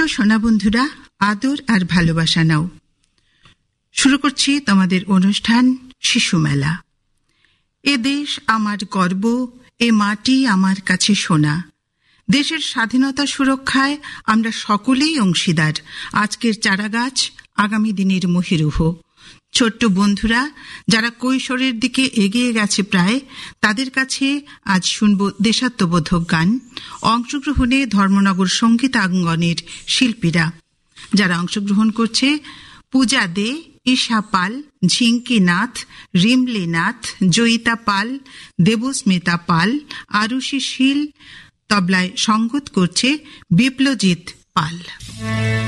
সোনা বন্ধুরা, আদর আর ভালোবাসা নাও। শুরু করছি তোমাদের অনুষ্ঠান শিশু মেলা। এ দেশ আমার গর্ব, এ মাটি আমার কাছে সোনা। দেশের স্বাধীনতা সুরক্ষায় আমরা সকলেই অংশীদার। আজকের চারাগাছ আগামী দিনের মহিরুহ। ছোট্ট বন্ধুরা যারা কৈশোরের দিকে এগিয়ে গেছে প্রায়, তাদের কাছে আজ শুনব দেশাত্মবোধক গান। অংশগ্রহণে ধর্মনগর সঙ্গীতাঙ্গনের শিল্পীরা। যারা অংশগ্রহণ করছে: পূজা দে, ঈশা পাল, ঝিঙ্কি নাথ, রিমলি নাথ, জয়িতা পাল, দেবস্মিতা পাল, আরুষি শীল। তবলায় সঙ্গত করছে বিপ্লজিৎ পাল।